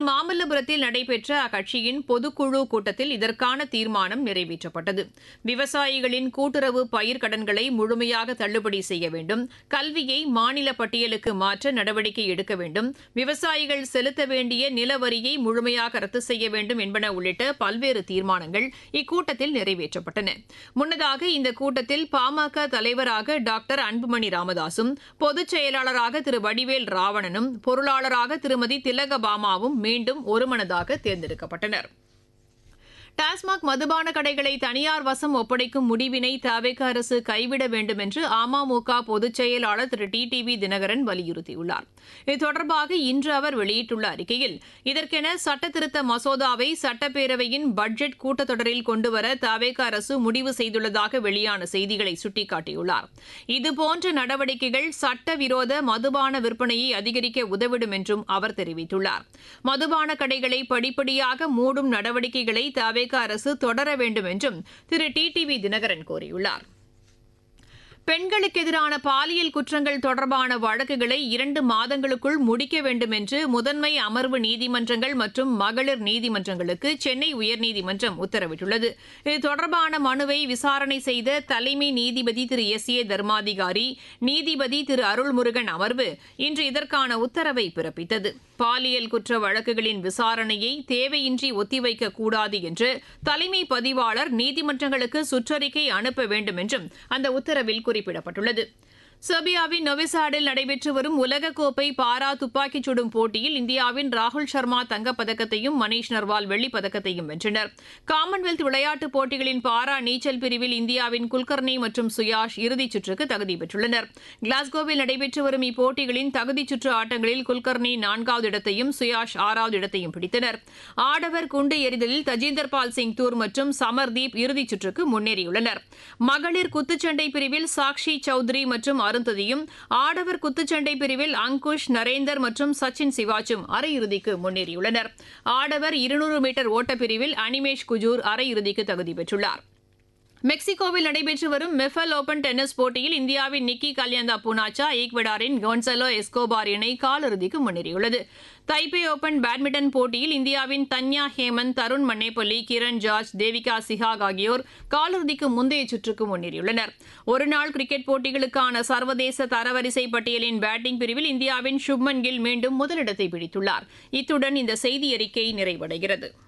மாமல்லபுரத்தில் நடைபெற்ற அக்கட்சியின் பொதுக்குழு கூட்டத்தில் இதற்கான தீர்மானம் நிறைவேற்றப்பட்டது. விவசாயிகளின் கூட்டுறவு பயிர்க்கடன்களை முழுமையாக தள்ளுபடி செய்ய வேண்டும், கல்வியை மாநில பட்டியலுக்கு மாற்ற நடவடிக்கை எடுக்க வேண்டும், விவசாயிகள் செலுத்த வேண்டிய நிலவரியை முழுமையாக ரத்து செய்ய வேண்டும் என்பன உள்ளிட்ட பல்வேறு தீர்மானங்கள் இக்கூட்டத்தில் நிறைவேற்றப்பட்டன. முன்னதாக இந்த கூட்டத்தில் பாமக தலைவராக டாக்டர் அன்புமணி ராமதாசும், பொதுச் செயலாளராக திரு வடிவேல் ராவணனும், பொருளாளராக திருமதி திலகபாமாவும் மீண்டும் ஒருமனதாக தேர்ந்தெடுக்கப்பட்டனர். டாஸ்மாக் மதுபான கடைகளை தனியார் வசம் ஒப்படைக்கும் முடிவினை தவிக அரசு கைவிட வேண்டும் என்று அமமுக பொதுச் செயலாளர் திரு டிடிவி தினகரன் வலியுறுத்தியுள்ளார். இது தொடர்பாக இன்று அவர் வெளியிட்டுள்ள அறிக்கையில், இதற்கென சட்டத்திருத்த மசோதாவை சட்டப்பேரவையின் பட்ஜெட் கூட்டத்தொடரில் கொண்டுவர தவிக அரசு முடிவு செய்துள்ளதாக வெளியான செய்திகளை சுட்டிக்காட்டியுள்ளார். இதுபோன்ற நடவடிக்கைகள் சட்டவிரோத மதுபான விற்பனையை அதிகரிக்க உதவிடும் என்றும் அவர் தெரிவித்துள்ளார். மதுபான கடைகளை படிப்படியாக மூடும் நடவடிக்கைகளை தவிக அரசு தொடர வேண்டும் என்றும் திரு டிடிவி தினகரன் கோரியுள்ளார். பெண்களுக்கு எதிரான பாலியல் குற்றங்கள் தொடர்பான வழக்குகளை 2 மாதங்களுக்குள் முடிக்க வேண்டும் என்று முதன்மை அமர்வு நீதிமன்றங்கள் மற்றும் மகளிர் நீதிமன்றங்களுக்கு சென்னை உயர்நீதிமன்றம் உத்தரவிட்டுள்ளது. இது தொடர்பான மனுவை விசாரணை செய்த தலைமை நீதிபதி திரு எஸ் ஏ தர்மாதிகாரி, நீதிபதி திரு அருள்முருகன் அமர்வு இன்று இதற்கான உத்தரவை பிறப்பித்தது. பாலியல் குற்ற வழக்குகளின் விசாரணையை தேவையின்றி ஒத்திவைக்க கூடாது என்று தலைமை பதிவாளர் நீதிமன்றங்களுக்கு சுற்றறிக்கை அனுப்ப வேண்டும் என்றும் அந்த உத்தரவில் குறிப்பிடப்பட்டுள்ளது. செர்பியாவின் நொவிசாடில் நடைபெற்று வரும் உலகக்கோப்பை பாரா துப்பாக்கிச் சுடும் போட்டியில் இந்தியாவின் ராகுல் சர்மா தங்கப்பதக்கத்தையும் மணீஷ் நர்வால் வெள்ளிப்பதக்கத்தையும் வென்றனர். காமன்வெல்த் விளையாட்டுப் போட்டிகளின் பாரா நீச்சல் பிரிவில் இந்தியாவின் குல்கர்னி மற்றும் சுயாஷ் இறுதிச் சுற்றுக்கு தகுதி பெற்றுள்ளனர். கிளாஸ்கோவில் நடைபெற்று வரும் இப்போட்டிகளின் தகுதிச் சுற்று ஆட்டங்களில் குல்கர்னி 4வது இடத்தையும் சுயாஷ் 6வது இடத்தையும் பிடித்தனர். ஆடவர் குண்டு எறிதலில் தஜிந்தர் பால் சிங் தூர் மற்றும் சமர்தீப் இறுதிச் சுற்றுக்கு முன்னேறியுள்ளனர். மகளிர் குத்துச்சண்டை பிரிவில் சாக்ஷி சௌத்ரி மற்றும் அருந்ததியும், ஆடவர் குத்துச்சண்டை பிரிவில் அங்குஷ் நரேந்தர் மற்றும் சச்சின் சிவாச்சும் அரையிறுதிக்கு முன்னேறியுள்ளனர். ஆடவர் 200 மீட்டர் ஓட்டப்பிரிவில் அனிமேஷ் குஜூர் அரையிறுதிக்கு தகுதி பெற்றுள்ளார். மெக்சிகோவில் நடைபெற்று வரும் மெஃபல் ஓபன் டென்னிஸ் போட்டியில் இந்தியாவின் நிக்கி கல்யாந்தா பூனாச்சா ஈக்வடாரின் கொன்சலோ எஸ்கோபார் இணை காலிறுதிக்கு முன்னேறியுள்ளது. தைபே ஓபன் பேட்மிண்டன் போட்டியில் இந்தியாவின் தன்யா ஹேமந்த், தருண் மன்னேப்பள்ளி, கிரண் ஜார்ஜ், தேவிகா சிஹாக் ஆகியோர் காலிறுதிக்கு முந்தைய சுற்றுக்கு முன்னேறியுள்ளனர். ஒருநாள் கிரிக்கெட் போட்டிகளுக்கான சர்வதேச தரவரிசை பட்டியலின் பேட்டிங் பிரிவில் இந்தியாவின் சுப்மன் கில் மீண்டும் முதலிடத்தை பிடித்துள்ளார். இத்துடன் இந்த செய்தியறிக்கை நிறைவடைகிறது.